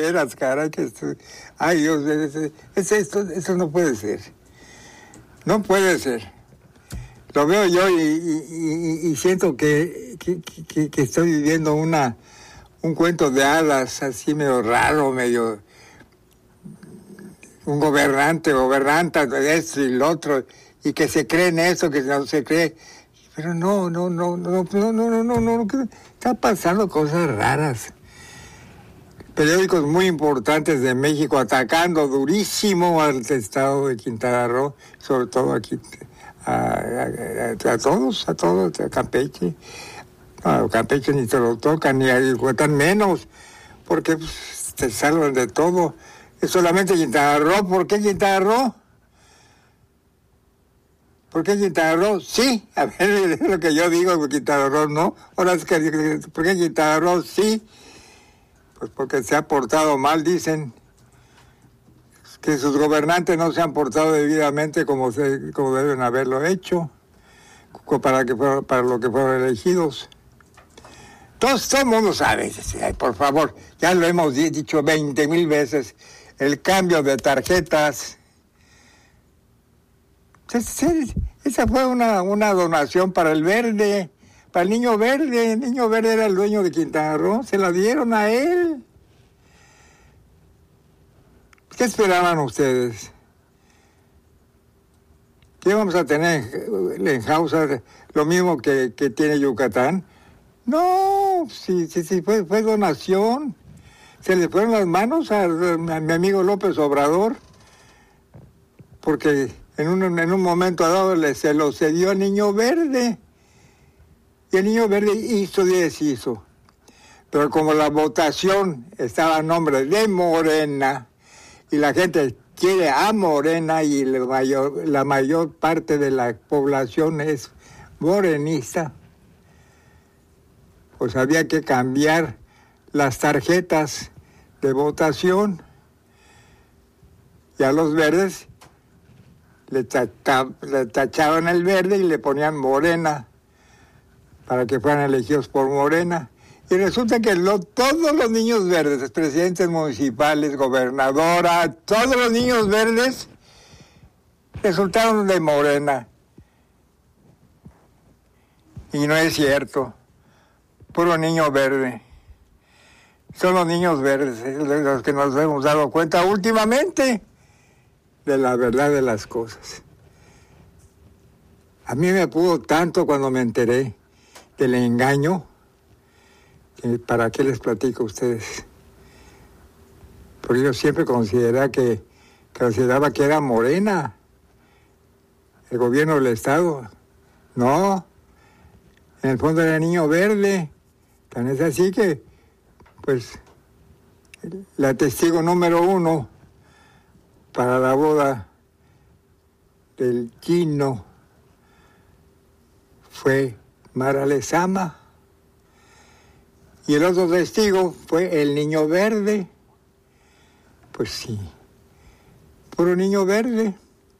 veras, caray, ay Dios, esto no puede ser. No puede ser. Lo veo yo y siento que estoy viviendo un cuento de hadas, así medio raro, medio... Un gobernanta de esto y lo otro, y que se cree en eso, que no se cree. Pero no, está pasando cosas raras. Periódicos muy importantes de México atacando durísimo al estado de Quintana Roo, sobre todo aquí, a todos, a Campeche. A Campeche ni se lo tocan, ni a Yucatán menos, porque pues, te salvan de todo. Es solamente Quintana Roo. ¿Por qué Quintana Roo? ¿Por qué Quintana Roo? Sí, a ver, es lo que yo digo, Quintana Roo no. Ahora es que, ¿por qué Quintana Roo sí? Pues porque se ha portado mal, dicen. Que sus gobernantes no se han portado debidamente como deben haberlo hecho, para lo que fueron elegidos. Todo el mundo sabe, por favor, ya lo hemos dicho 20,000 veces, el cambio de tarjetas. Esa fue una donación para el Verde, para el Niño Verde. El Niño Verde era el dueño de Quintana Roo, se la dieron a él. ¿Qué esperaban ustedes? ¿Qué vamos a tener en Hausa? ¿Lo mismo que tiene Yucatán? No, sí, fue donación. Se le fueron las manos a mi amigo López Obrador, porque en un momento dado se lo cedió al Niño Verde. Y el Niño Verde hizo y deshizo. Pero como la votación estaba a nombre de Morena, y la gente quiere a Morena, y la mayor parte de la población es morenista, pues había que cambiar las tarjetas de votación, y a los verdes le tachaban el verde y le ponían Morena para que fueran elegidos por Morena. Y resulta que todos los niños verdes, presidentes municipales, gobernadora, todos los niños verdes resultaron de Morena. Y no es cierto. Puro niño verde. Son los niños verdes los que nos hemos dado cuenta últimamente de la verdad de las cosas. A mí me pudo tanto cuando me enteré del engaño. ¿Para qué les platico a ustedes? Porque yo siempre consideraba que era Morena, el gobierno del Estado. No, en el fondo era Niño Verde. Tan es así que, pues, la testigo número 1 para la boda del Chino fue Mara Lezama. Y el otro testigo fue el Niño Verde. Pues sí, puro Niño Verde.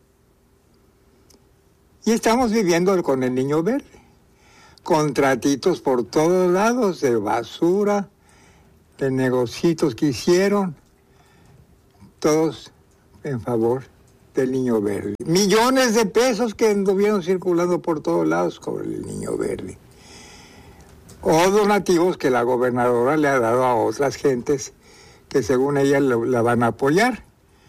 Y estamos viviendo con el Niño Verde. Contratitos por todos lados, de basura, de negocios que hicieron, todos en favor del Niño Verde. Millones de pesos que anduvieron circulando por todos lados con el Niño Verde. O donativos que la gobernadora le ha dado a otras gentes que según ella la van a apoyar.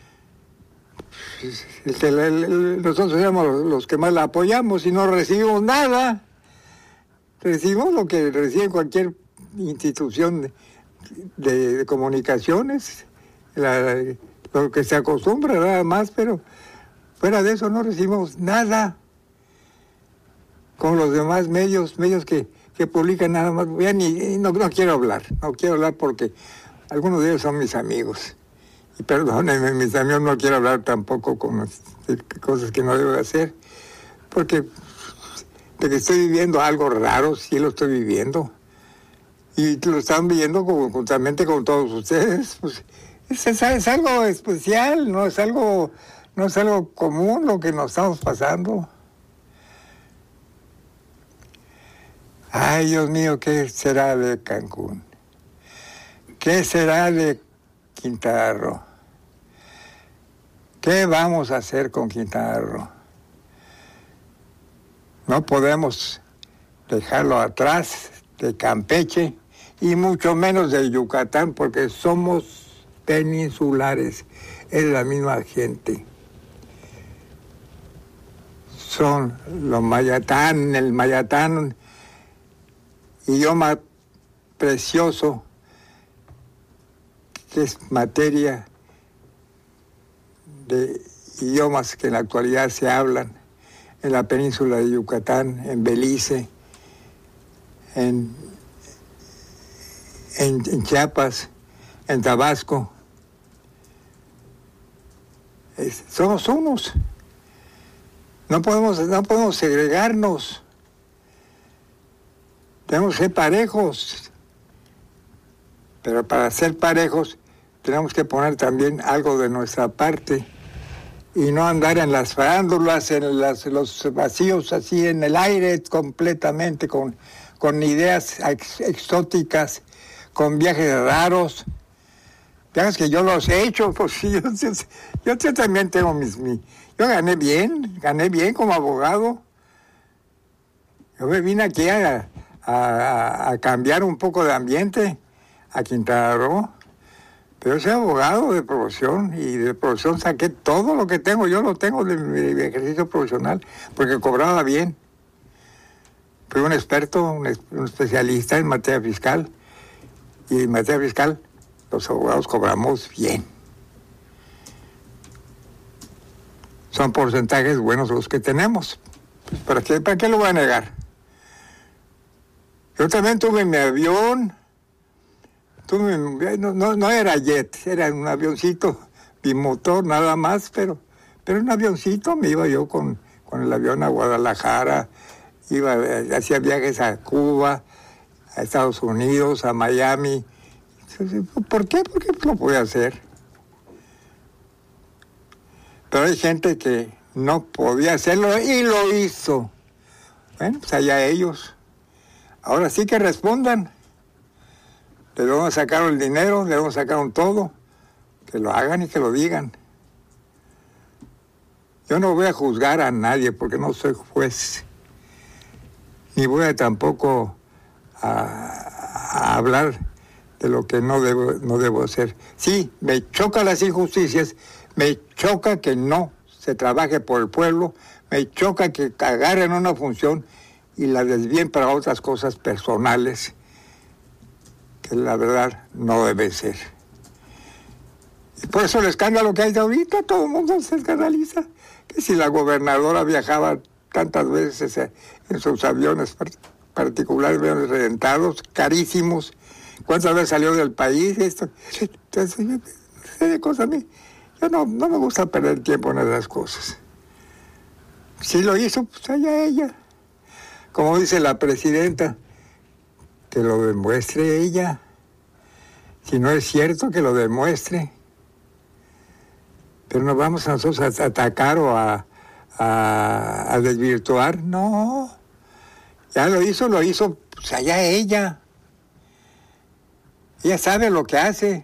Nosotros somos los que más la apoyamos y no recibimos nada. Recibimos lo que recibe cualquier institución de comunicaciones, lo que se acostumbra nada más, pero fuera de eso no recibimos nada. Con los demás medios que publican nada más, ya no quiero hablar porque algunos de ellos son mis amigos. Y perdónenme, mis amigos, no quiero hablar tampoco con cosas que no debo hacer, porque de que estoy viviendo algo raro, sí lo estoy viviendo. Y lo están viviendo juntamente con todos ustedes. Pues, es algo especial, no es algo común lo que nos estamos pasando. Ay, Dios mío, ¿qué será de Cancún? ¿Qué será de Quintana Roo? ¿Qué vamos a hacer con Quintana Roo? No podemos dejarlo atrás de Campeche y mucho menos de Yucatán, porque somos peninsulares, es la misma gente. Son los mayatán, el mayatán, idioma precioso, que es materia de idiomas que en la actualidad se hablan en la península de Yucatán, en Belice, en Chiapas, en Tabasco. Somos unos. No podemos segregarnos. Tenemos que ser parejos. Pero para ser parejos tenemos que poner también algo de nuestra parte y no andar en las farándulas, en los vacíos así en el aire completamente, con ideas exóticas, con viajes raros. Viajes que yo los he hecho, pues sí, yo también tengo yo gané bien como abogado. Yo me vine aquí a cambiar un poco de ambiente a Quintana Roo, pero soy abogado de profesión y de profesión saqué todo lo que tengo, yo lo tengo de mi ejercicio profesional, porque cobraba bien. Fui un experto, un especialista en materia fiscal, y en materia fiscal los abogados cobramos bien. Son porcentajes buenos los que tenemos. Pues, ¿para qué lo voy a negar? Yo también tuve mi avión, no era jet, era un avioncito bimotor nada más, pero un avioncito, me iba yo con el avión a Guadalajara, hacía viajes a Cuba, a Estados Unidos, a Miami. ¿Por qué? Porque lo podía hacer. Pero hay gente que no podía hacerlo y lo hizo. Bueno, pues allá ellos. Ahora sí que respondan. ¿De dónde sacaron el dinero? ¿De dónde sacaron todo? Que lo hagan y que lo digan. Yo no voy a juzgar a nadie porque no soy juez. Ni voy a tampoco a hablar de lo que no debo hacer. Sí, me chocan las injusticias, me choca que no se trabaje por el pueblo, me choca que agarren una función y la desvíen para otras cosas personales, que la verdad no debe ser. Y por eso el escándalo que hay de ahorita, todo el mundo se escandaliza, que si la gobernadora viajaba tantas veces en sus aviones particulares, aviones rentados, carísimos, cuántas veces salió del país, entonces, de cosas a mí. Yo no me gusta perder tiempo en esas cosas. Si lo hizo, pues allá ella. Como dice la presidenta, que lo demuestre ella. Si no es cierto, que lo demuestre. Pero no vamos a nosotros a atacar o a desvirtuar. No. Ya lo hizo, pues allá ella. Ella sabe lo que hace.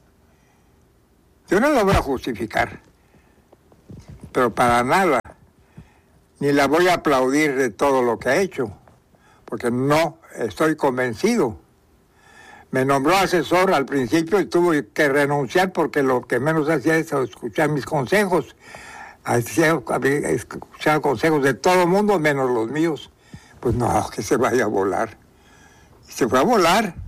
Yo no la voy a justificar, pero para nada. Ni la voy a aplaudir de todo lo que ha hecho, porque no estoy convencido. Me nombró asesor al principio y tuve que renunciar porque lo que menos hacía es escuchar mis consejos. Escuchaba consejos de todo el mundo, menos los míos. Pues no, que se vaya a volar. Y se fue a volar.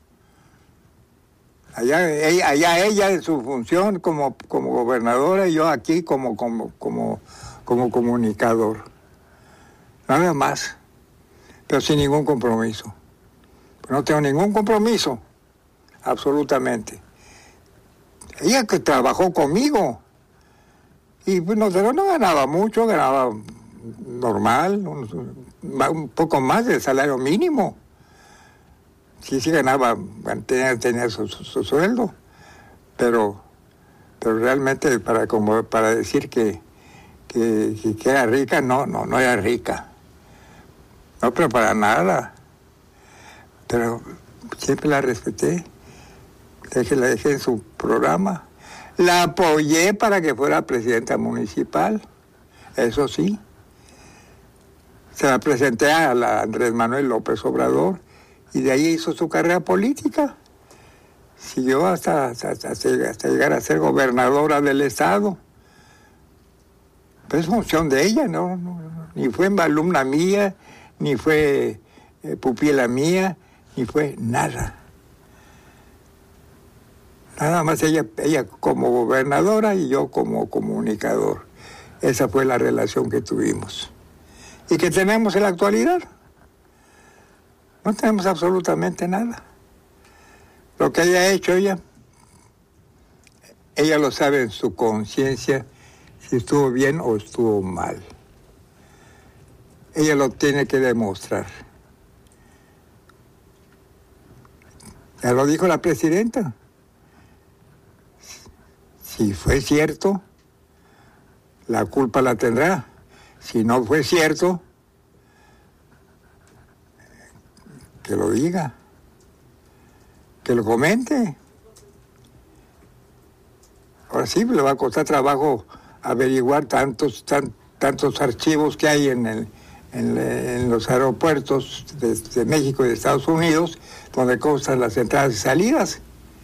Allá ella en su función como gobernadora y yo aquí como comunicador. Nada más. Pero sin ningún compromiso. No tengo ningún compromiso. Absolutamente. Ella que trabajó conmigo. Y bueno, pero no ganaba mucho, ganaba normal, un poco más del salario mínimo. Sí ganaba, tenía su sueldo, pero realmente para decir que era rica, no era rica. No, pero para nada. Pero siempre la respeté. la dejé en su programa. La apoyé para que fuera presidenta municipal, eso sí. Se la presenté a la Andrés Manuel López Obrador y de ahí hizo su carrera política. Siguió hasta llegar a ser gobernadora del estado. Pero es función de ella, no, ni fue alumna mía, ni fue pupila mía, ni fue nada. Nada más ella como gobernadora y yo como comunicador. Esa fue la relación que tuvimos. Y que tenemos en la actualidad. No tenemos absolutamente nada. Lo que haya hecho ella lo sabe en su conciencia si estuvo bien o estuvo mal. Ella lo tiene que demostrar. Ya lo dijo la presidenta. Si fue cierto, la culpa la tendrá. Si no fue cierto, que lo diga, que lo comente. Ahora sí, le va a costar trabajo averiguar tantos archivos que hay en los aeropuertos de México y de Estados Unidos, donde constan las entradas y salidas,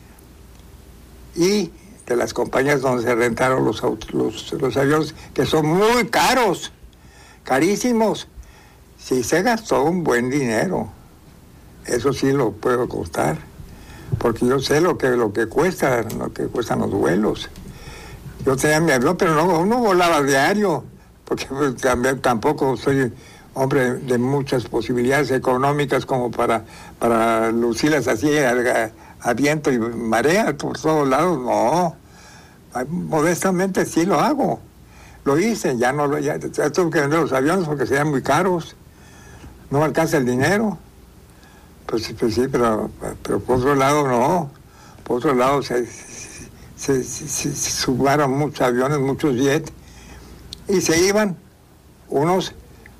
y de las compañías donde se rentaron los aviones, que son muy caros, carísimos. Sí se gastó un buen dinero, eso sí lo puedo costar, porque yo sé lo que cuestan los vuelos. Yo tenía mi avión, pero no volaba diario, porque tampoco soy hombre de muchas posibilidades económicas como para lucirlas así a viento y marea por todos lados. No, modestamente sí lo hago. Lo hice, ya tuve que vender los aviones porque serían muy caros. No me alcanza el dinero. Pues sí, pero por otro lado no. Por otro lado se subaron muchos aviones, muchos jets, y se iban unos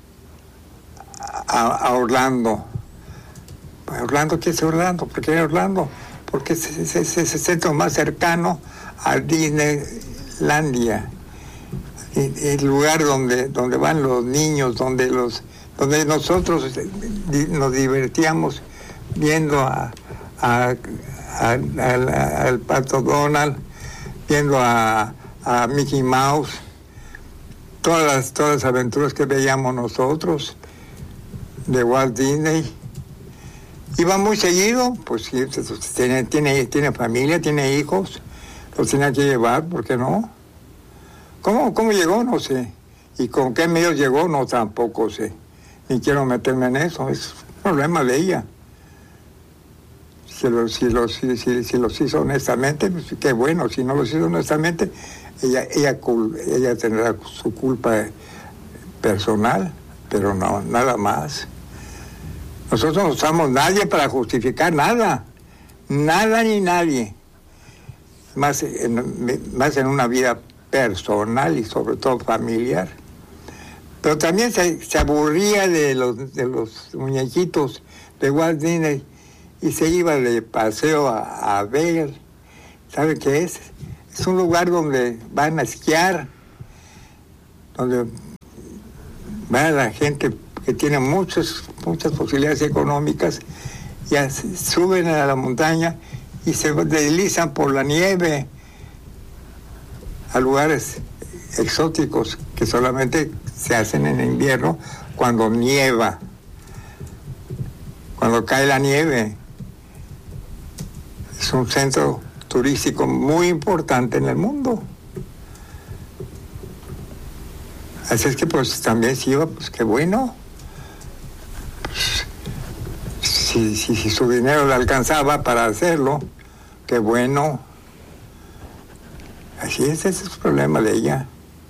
a Orlando. ¿Orlando qué es Orlando? ¿Por qué Orlando? Porque es el centro más cercano a Disneylandia, el lugar donde van los niños, donde nosotros nos divertíamos viendo al Pato Donald, viendo a Mickey Mouse, todas las aventuras que veíamos nosotros de Walt Disney. Iba muy seguido, pues sí, tiene familia, tiene hijos, los tenía que llevar, ¿por qué no? ¿Cómo llegó? No sé. ¿Y con qué medios llegó? No, tampoco sé. Ni quiero meterme en eso, es problema de ella. Si los hizo honestamente, pues qué bueno. Si no los hizo honestamente, ella tendrá su culpa personal, pero no, nada más. Nosotros no somos nadie para justificar nada ni nadie. Más en una vida personal y sobre todo familiar. Pero también se aburría de los muñequitos de Walt Disney y se iba de paseo a ver. ¿Sabe qué es? Es un lugar donde van a esquiar, donde va la gente que tiene muchas posibilidades económicas, ya suben a la montaña y se deslizan por la nieve a lugares exóticos que solamente se hacen en invierno cuando nieva, cuando cae la nieve. Es un centro turístico muy importante en el mundo. Así es que pues también si iba, pues qué bueno. Pues, si su dinero le alcanzaba para hacerlo, qué bueno. Así es, ese es el problema de ella.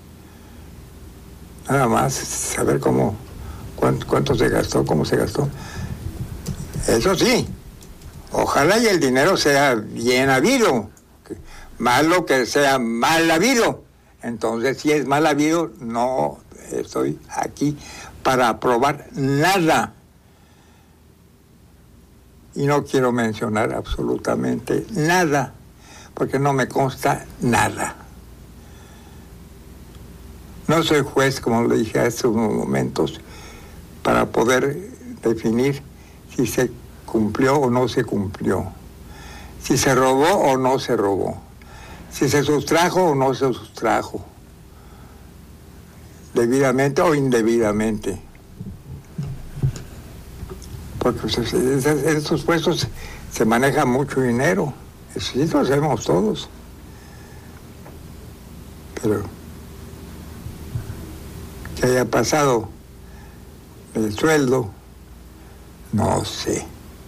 Nada más saber cuánto se gastó, cómo se gastó. Eso sí, ojalá y el dinero sea bien habido. Malo que sea mal habido. Entonces, si es mal habido, no estoy aquí para aprobar nada. y no quiero mencionar absolutamente nada, porque no me consta nada. No soy juez, como le dije hace unos momentos, para poder definir si se cumplió o no se cumplió, si se robó o no se robó, si se sustrajo o no se sustrajo, debidamente o indebidamente. Porque en estos puestos se maneja mucho dinero, eso sí lo sabemos todos. Pero que haya pasado el sueldo, no sé.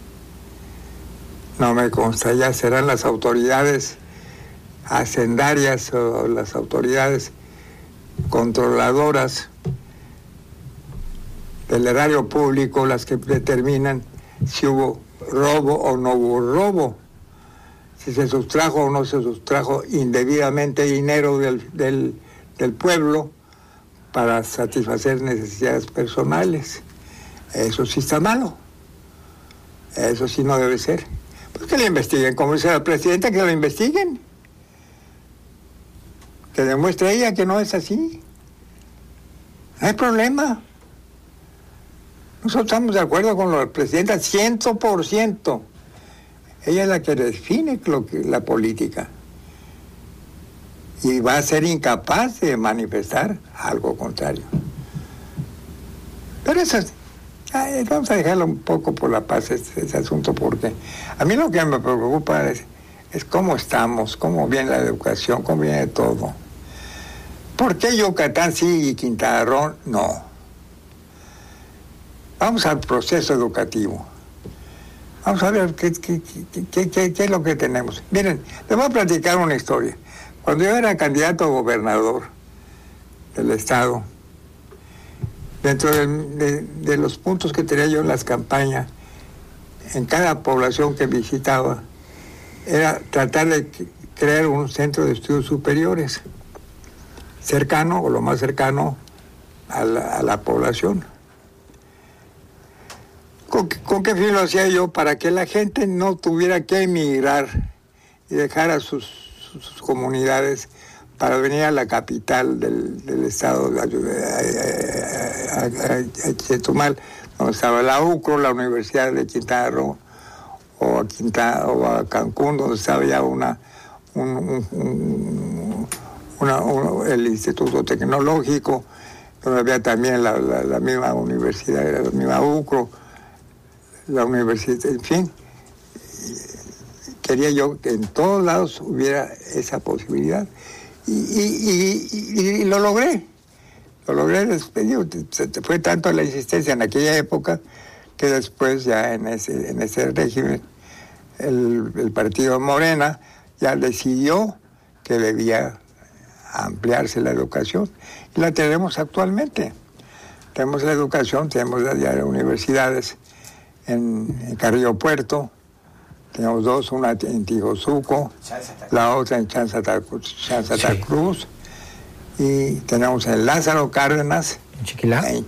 No me consta, ya serán las autoridades hacendarias o las autoridades controladoras del erario público las que determinan si hubo robo o no hubo robo, si se sustrajo o no se sustrajo indebidamente dinero del pueblo para satisfacer necesidades personales. Eso sí está malo. Eso sí no debe ser. Pues que le investiguen, como dice la presidenta, que lo investiguen. Que demuestre ella que no es así. No hay problema. Nosotros estamos de acuerdo con la presidenta 100%. Ella es la que define la política. Y va a ser incapaz de manifestar algo contrario. Pero eso, vamos a dejarlo un poco por la paz, ese asunto, porque a mí lo que me preocupa es cómo estamos, cómo viene la educación, cómo viene todo. ¿Por qué Yucatán sí y Quintana Roo no? Vamos al proceso educativo. Vamos a ver qué es lo que tenemos. Miren, les voy a platicar una historia. Cuando yo era candidato a gobernador del estado, dentro de los puntos que tenía yo en las campañas, en cada población que visitaba, era tratar de crear un centro de estudios superiores cercano o lo más cercano a la población. ¿Con qué fin lo hacía yo? Para que la gente no tuviera que emigrar y dejar a sus comunidades para venir a la capital del estado, a Chetumal, donde estaba la UCRO, la Universidad de Quintana Roo, o a Cancún, donde estaba ya el Instituto Tecnológico, donde había también la misma universidad, la misma UCRO, la universidad, en fin. Quería yo que en todos lados hubiera esa posibilidad. Y lo logré. Lo logré después. Fue tanto la insistencia en aquella época que después ya en ese régimen el partido Morena ya decidió que debía ampliarse la educación. Y la tenemos actualmente. Tenemos la educación, tenemos ya universidades en Carrillo Puerto, tenemos dos, una en Tijosuco, la otra en Chan Santa Cruz, y tenemos en Lázaro Cárdenas, en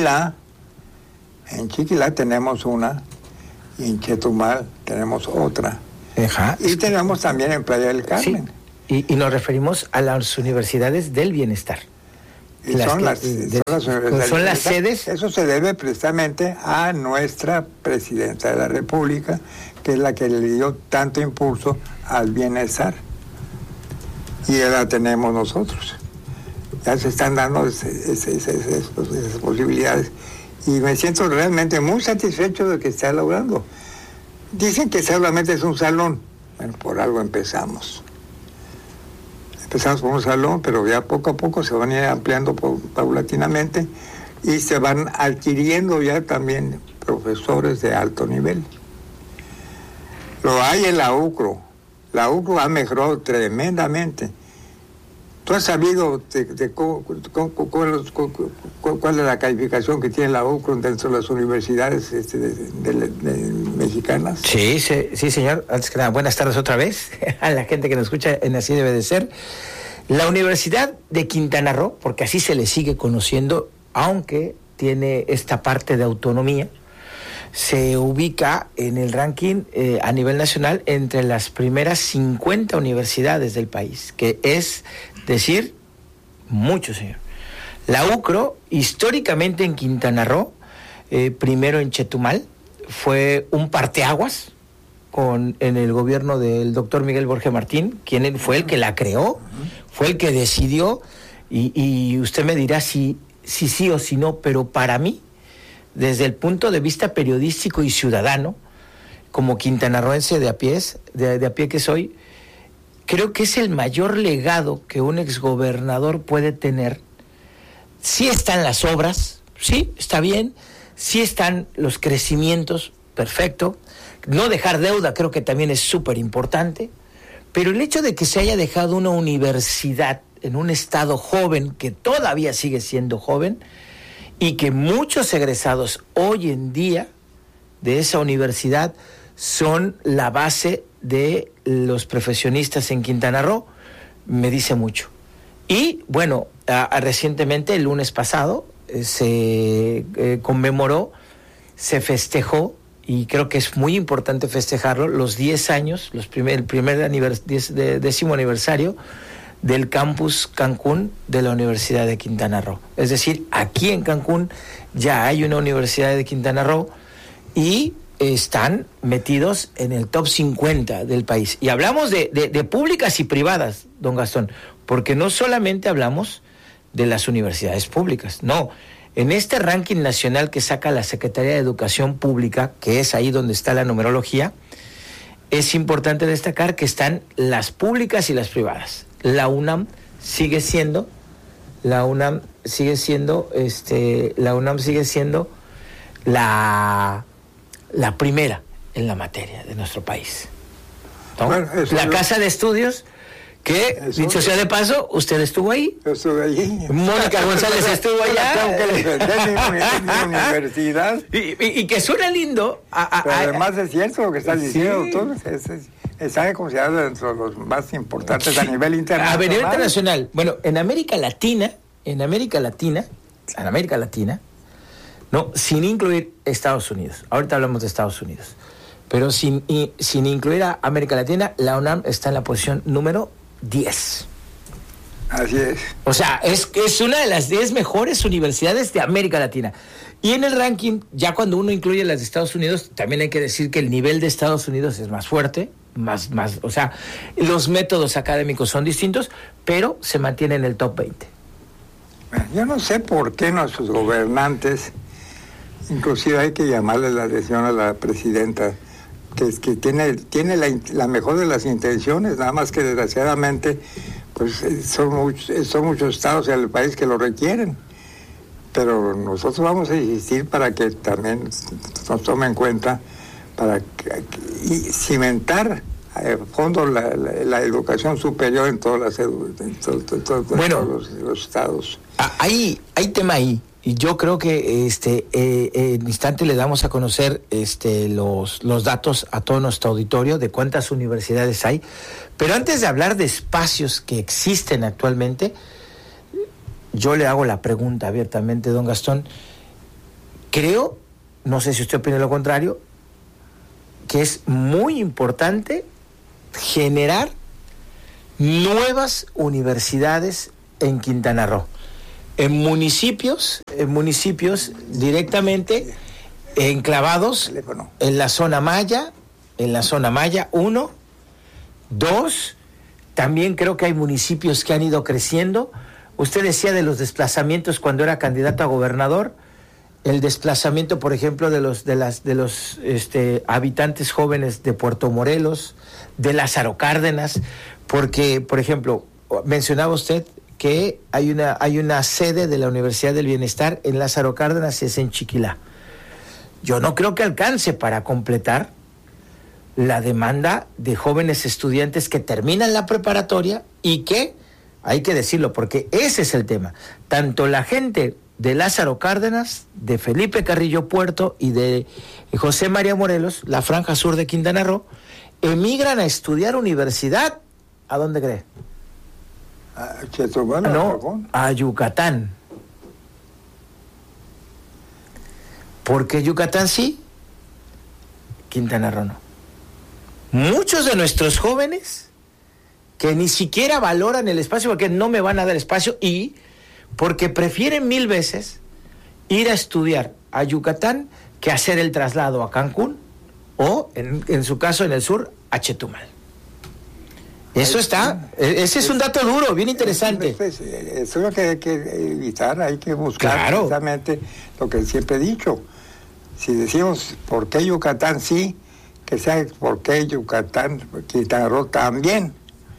Chiquilá tenemos una, y en Chetumal tenemos otra. Ajá. Y tenemos también en Playa del Carmen. Sí. Y nos referimos a las universidades del bienestar. Son las universidades. Son las sedes. Eso se debe precisamente a nuestra presidenta de la República, que es la que le dio tanto impulso al bienestar. Y la tenemos nosotros. Ya se están dando esas posibilidades. Y me siento realmente muy satisfecho de que está logrando. Dicen que solamente es un salón. Bueno, por algo empezamos. Empezamos por un salón, pero ya poco a poco se van a ir ampliando paulatinamente y se van adquiriendo ya también profesores de alto nivel. Lo hay en la UCRO. La UCRO ha mejorado tremendamente. ¿Tú has sabido cuál es la calificación que tiene la UCRO dentro de las universidades mexicanas? Sí, señor. Antes que nada, buenas tardes otra vez a la gente que nos escucha en Así Debe de Ser. La Universidad de Quintana Roo, porque así se le sigue conociendo, aunque tiene esta parte de autonomía, se ubica en el ranking a nivel nacional entre las primeras 50 universidades del país, que es decir, mucho, señor. La UCRO, históricamente en Quintana Roo, primero en Chetumal, fue un parteaguas en el gobierno del doctor Miguel Borge Martín, quien fue el que la creó, fue el que decidió, y usted me dirá si sí o si no, pero para mí, desde el punto de vista periodístico y ciudadano, como quintanarroense de a pie que soy, creo que es el mayor legado que un exgobernador puede tener. Sí están las obras, sí, está bien, sí están los crecimientos, perfecto. No dejar deuda creo que también es súper importante, pero el hecho de que se haya dejado una universidad en un estado joven, que todavía sigue siendo joven, y que muchos egresados hoy en día de esa universidad son la base de los profesionistas en Quintana Roo, me dice mucho. Y bueno, recientemente, el lunes pasado, se conmemoró, se festejó, y creo que es muy importante festejarlo, los 10 años, el primer décimo aniversario del campus Cancún de la Universidad de Quintana Roo. Es decir, aquí en Cancún ya hay una Universidad de Quintana Roo y están metidos en el top 50 del país. Y hablamos de públicas y privadas, don Gastón, porque no solamente hablamos de las universidades públicas, no. En este ranking nacional que saca la Secretaría de Educación Pública, que es ahí donde está la numerología, es importante destacar que están las públicas y las privadas. La UNAM sigue siendo la primera en la materia de nuestro país, ¿no? Bueno, la casa de estudios, que dicho sea de paso, usted estuvo ahí. Yo estuve allí. Mónica González estuvo allá. Tengo que defender mi universidad. Y que suena lindo. Pero además es cierto lo que estás diciendo, doctor. Está considerado dentro de los más importantes a nivel internacional. A nivel internacional. Bueno, en América Latina, no, sin incluir Estados Unidos. Ahorita hablamos de Estados Unidos. Pero sin incluir a América Latina, la UNAM está en la posición número 10. Así es. O sea, es una de las 10 mejores universidades de América Latina. Y en el ranking, ya cuando uno incluye las de Estados Unidos, también hay que decir que el nivel de Estados Unidos es más fuerte, o sea, los métodos académicos son distintos, pero se mantiene en el top 20. Yo no sé por qué nuestros gobernantes, inclusive hay que llamarle la atención a la presidenta, que tiene la mejor de las intenciones, nada más que desgraciadamente pues son muchos estados en el país que lo requieren. Pero nosotros vamos a insistir para que también nos tomen en cuenta, para cimentar a fondo la educación superior en todos los estados. Hay tema ahí, y yo creo que en instante le damos a conocer los datos a todo nuestro auditorio de cuántas universidades hay. Pero antes de hablar de espacios que existen actualmente, yo le hago la pregunta abiertamente, don Gastón. Creo, no sé si usted opina lo contrario, que es muy importante generar nuevas universidades en Quintana Roo, en municipios directamente enclavados en la zona Maya, 1, 2, también creo que hay municipios que han ido creciendo. Usted decía de los desplazamientos cuando era candidato a gobernador, el desplazamiento, por ejemplo, de los habitantes jóvenes de Puerto Morelos, de Lázaro Cárdenas, porque, por ejemplo, mencionaba usted que hay una sede de la Universidad del Bienestar en Lázaro Cárdenas y es en Chiquilá. Yo no creo que alcance para completar la demanda de jóvenes estudiantes que terminan la preparatoria y que, hay que decirlo, porque ese es el tema, tanto la gente de Lázaro Cárdenas, de Felipe Carrillo Puerto y de José María Morelos, la franja sur de Quintana Roo, emigran a estudiar universidad. ¿A dónde cree? ¿A Chetumal? No, a Yucatán. Porque Yucatán sí, Quintana Roo no. Muchos de nuestros jóvenes que ni siquiera valoran el espacio porque no me van a dar espacio y porque prefieren 1000 veces ir a estudiar a Yucatán que hacer el traslado a Cancún o, en su caso, en el sur, a Chetumal. Eso está, ese es un dato duro, bien interesante. Eso es lo que hay que evitar, hay que buscar precisamente lo que siempre he dicho. Si decimos por qué Yucatán sí, que sea por qué Yucatán, Quintana Roo también.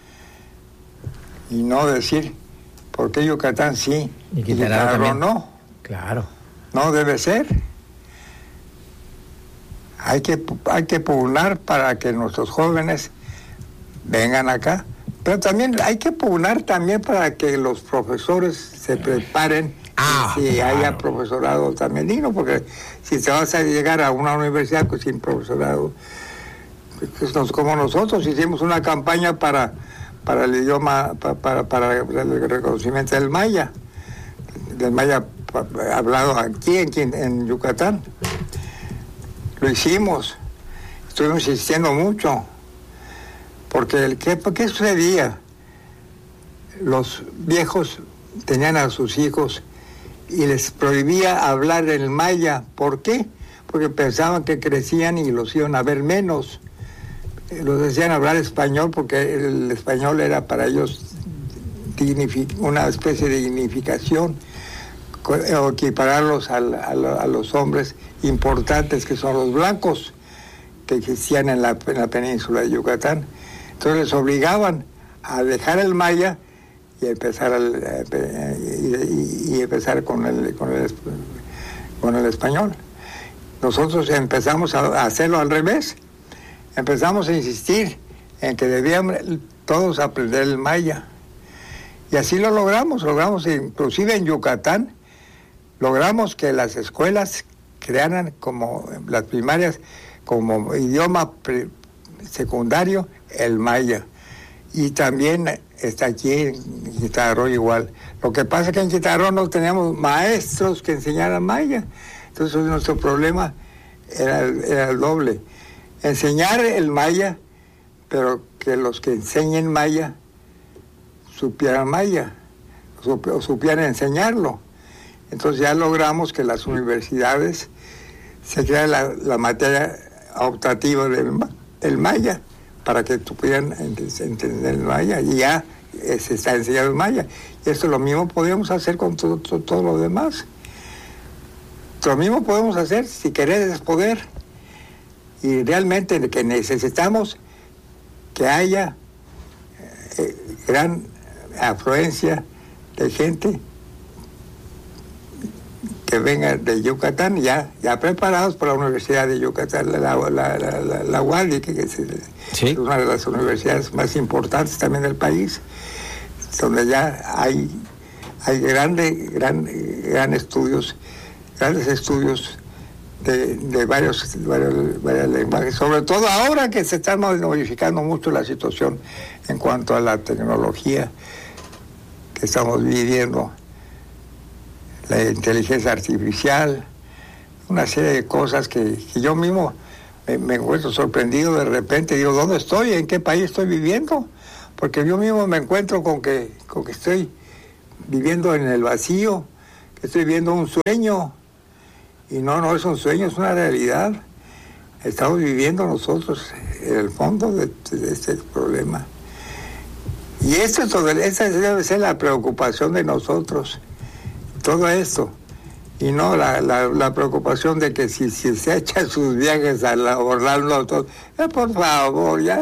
Y no decir por qué Yucatán sí y Quintana Roo no. Claro. No debe ser. Hay que pugnar para que nuestros jóvenes vengan acá, pero también hay que pugnar también para que los profesores se preparen si haya profesorado también digno, porque si te vas a llegar a una universidad pues, sin profesorado, pues, como nosotros hicimos una campaña para el idioma, para el reconocimiento del maya hablado aquí en Yucatán. Lo hicimos, estuvimos insistiendo mucho. Porque ¿qué sucedía? Los viejos tenían a sus hijos y les prohibía hablar el maya. ¿Por qué? Porque pensaban que crecían y los iban a ver menos. Los hacían hablar español porque el español era para ellos una especie de dignificación, o equipararlos a los hombres importantes que son los blancos que existían en la península de Yucatán. Entonces les obligaban a dejar el maya y empezar empezar con el español. Nosotros empezamos a hacerlo al revés. Empezamos a insistir en que debíamos todos aprender el maya. Y así lo logramos inclusive en Yucatán, logramos que las escuelas crearan como las primarias como idioma secundario el maya, y también está aquí en Quintana Roo igual. Lo que pasa es que en Quintana Roo no teníamos maestros que enseñaran maya, entonces nuestro problema era el doble: enseñar el maya, pero que los que enseñen maya supieran maya, o supieran enseñarlo. Entonces ya logramos que las universidades se crea la materia optativa del maya, para que pudieran entender el maya, y ya se está enseñando el maya. Y esto lo mismo podemos hacer con todo lo demás. Lo mismo podemos hacer, si querer es poder. Y realmente que necesitamos que haya gran afluencia de gente que venga de Yucatán ya preparados por la Universidad de Yucatán, la UADY, que es una de las universidades más importantes también del país, donde ya hay grandes estudios de varias lenguajes, sobre todo ahora que se está modificando mucho la situación en cuanto a la tecnología que estamos viviendo, la inteligencia artificial, una serie de cosas que yo mismo me encuentro sorprendido de repente. Digo, ¿dónde estoy? ¿En qué país estoy viviendo? Porque yo mismo me encuentro con que estoy viviendo en el vacío, que estoy viviendo un sueño. Y no es un sueño, es una realidad. Estamos viviendo nosotros en el fondo de este problema. Y esa debe ser la preocupación de nosotros, todo esto. Y no la preocupación de que si se echan sus viajes a Orlando, todo, por favor, ya